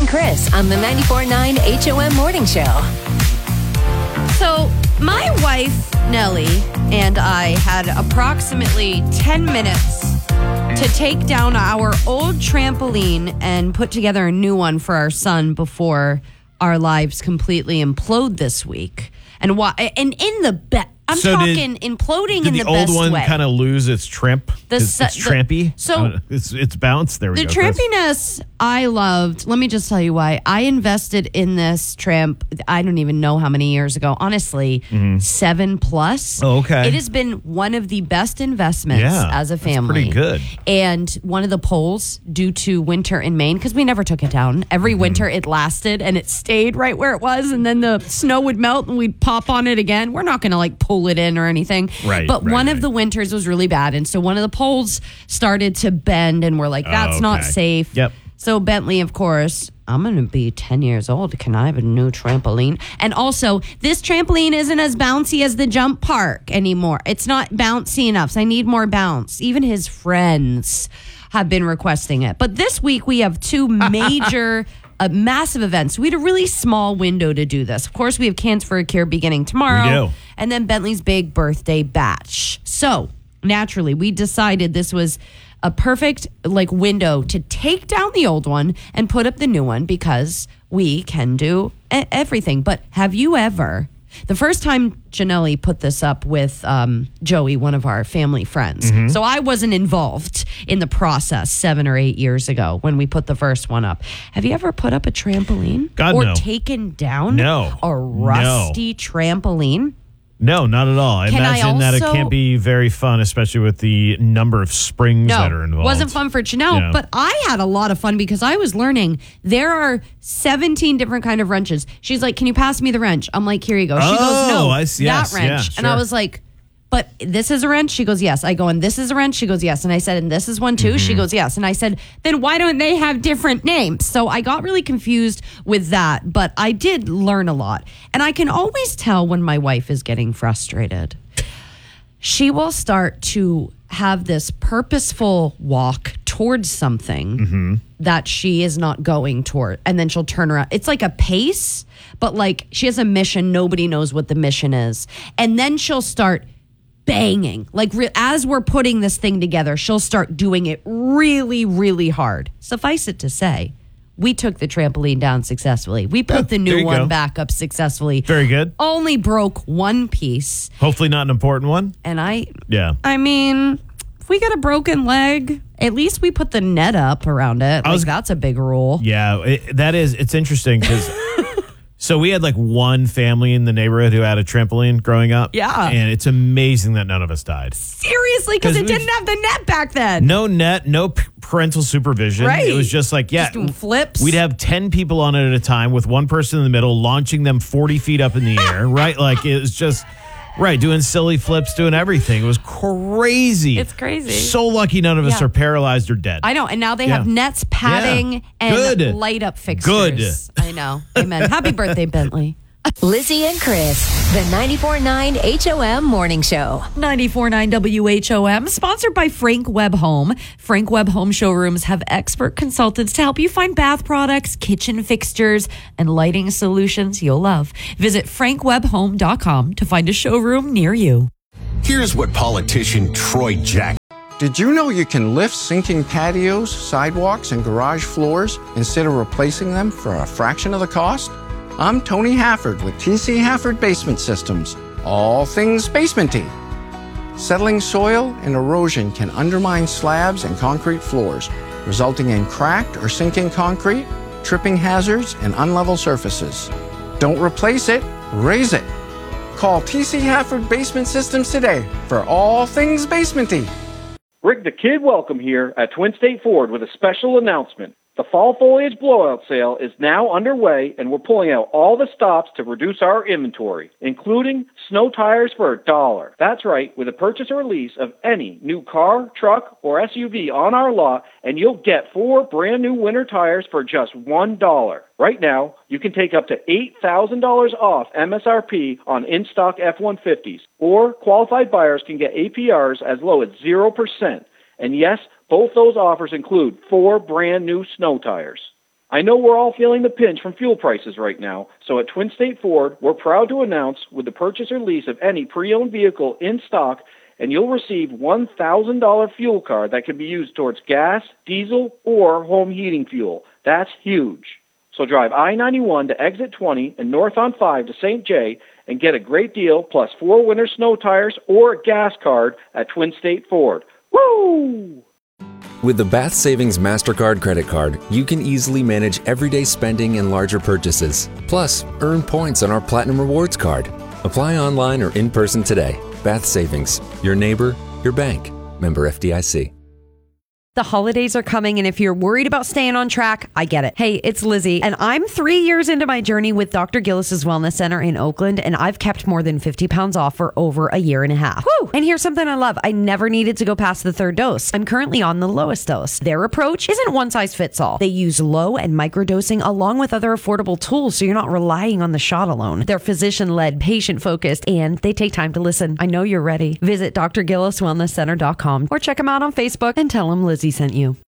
and Chris on the 94.9 HOM Morning Show. So, my wife, Nellie, and I had approximately 10 minutes to take down our old trampoline and put together a new one for our son before our lives completely implode this week. And in the best, I'm talking imploding in the best way. Did the old one kind of lose its tramp? It's trampy? It's bounced. There we go. The trampiness I loved. Let me just tell you why. I invested in this tramp, I don't even know how many years ago. Honestly, 7+. Oh, okay. It has been one of the best investments as a family. That's pretty good. And one of the poles, due to winter in Maine, because we never took it down. Every winter it lasted and it stayed right where it was. And then the snow would melt and we'd pop on it again. We're not going to pull it in or anything. But one of the winters was really bad. And so one of the poles started to bend and we're like, that's not safe. Yep. So Bentley, of course, I'm going to be 10 years old. Can I have a new trampoline? And also, this trampoline isn't as bouncy as the jump park anymore. It's not bouncy enough. So I need more bounce. Even his friends have been requesting it. But this week we have two major massive events. We had a really small window to do this. Of course, we have Cans for a Cure beginning tomorrow. We do. And then Bentley's big birthday bash. So, naturally, we decided this was a perfect window to take down the old one and put up the new one because we can do everything. But have you ever... The first time Janelle put this up with Joey, one of our family friends. So I wasn't involved in the process 7 or 8 years ago when we put the first one up. Have you ever put up a trampoline? God, or no. taken down a rusty trampoline? No, not at all. I imagine that it can't be very fun, especially with the number of springs that are involved. Wasn't fun for Janelle, but I had a lot of fun because I was learning there are 17 different kind of wrenches. She's like, "Can you pass me the wrench?" I'm like, "Here you go." She goes, "No, I see. that wrench." Yeah, sure. And I was like, "But this is a wrench?" She goes, "Yes." I go, "And this is a wrench?" She goes, "Yes." And I said, "And this is one too?" She goes, "Yes." And I said, "Then why don't they have different names?" So I got really confused with that, but I did learn a lot. And I can always tell when my wife is getting frustrated. She will start to have this purposeful walk towards something that she is not going toward. And then she'll turn around. It's like a pace, but she has a mission. Nobody knows what the mission is. And then she'll start banging. As we're putting this thing together, she'll start doing it really, really hard. Suffice it to say, we took the trampoline down successfully. We put the new one back up successfully. Very good. Only broke one piece. Hopefully not an important one. And I mean, if we got a broken leg, at least we put the net up around it. That's a big rule. Yeah, it's interesting because... So we had one family in the neighborhood who had a trampoline growing up. Yeah. And it's amazing that none of us died. Seriously, because it didn't have the net back then. No net, no parental supervision. Right. It was just just doing flips. We'd have 10 people on it at a time with one person in the middle, launching them 40 feet up in the air, right? It was just... Right, doing silly flips, doing everything. It was crazy. It's crazy. So lucky none of us are paralyzed or dead. I know, and now they have nets, padding, and light-up fixtures. Good. I know. Amen. Happy birthday, Bentley. Lizzie and Chris, the 94.9 HOM Morning Show. 94.9 WHOM, sponsored by Frank Webb Home. Frank Webb Home showrooms have expert consultants to help you find bath products, kitchen fixtures, and lighting solutions you'll love. Visit frankwebbhome.com to find a showroom near you. Here's what politician Troy Jack. Did you know you can lift sinking patios, sidewalks, and garage floors instead of replacing them for a fraction of the cost? I'm Tony Hafford with TC Hafford Basement Systems. All things basementy. Settling soil and erosion can undermine slabs and concrete floors, resulting in cracked or sinking concrete, tripping hazards, and unlevel surfaces. Don't replace it, raise it. Call TC Hafford Basement Systems today for all things basementy. Rick the Kid welcome here at Twin State Ford with a special announcement. The fall foliage blowout sale is now underway, and we're pulling out all the stops to reduce our inventory, including snow tires for $1. That's right, with a purchase or lease of any new car, truck, or SUV on our lot, and you'll get 4 brand new winter tires for just $1. Right now, you can take up to $8,000 off MSRP on in-stock F-150s, or qualified buyers can get APRs as low as 0%. And yes, both those offers include 4 brand new snow tires. I know we're all feeling the pinch from fuel prices right now, so at Twin State Ford, we're proud to announce with the purchase or lease of any pre-owned vehicle in stock, and you'll receive $1,000 fuel card that can be used towards gas, diesel, or home heating fuel. That's huge. So drive I-91 to exit 20 and north on 5 to St. Jay and get a great deal plus 4 winter snow tires or a gas card at Twin State Ford. Woo! With the Bath Savings MasterCard credit card, you can easily manage everyday spending and larger purchases. Plus, earn points on our Platinum Rewards card. Apply online or in person today. Bath Savings, your neighbor, your bank. Member FDIC. The holidays are coming, and if you're worried about staying on track, I get it. Hey, it's Lizzie, and I'm 3 years into my journey with Dr. Gillis's Wellness Center in Oakland, and I've kept more than 50 pounds off for over a year and a half. Woo! And here's something I love. I never needed to go past the 3rd dose. I'm currently on the lowest dose. Their approach isn't one size fits all. They use low and microdosing along with other affordable tools, so you're not relying on the shot alone. They're physician-led, patient-focused, and they take time to listen. I know you're ready. Visit drgilliswellnesscenter.com or check them out on Facebook and tell them Lizzie sent you.